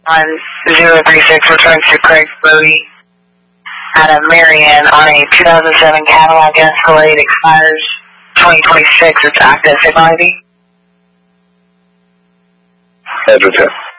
on 036 returns to Craig Brody out of Marion on a 2007 Cadillac Escalade, expires 2026. It's active. Signal ID? Edgerton.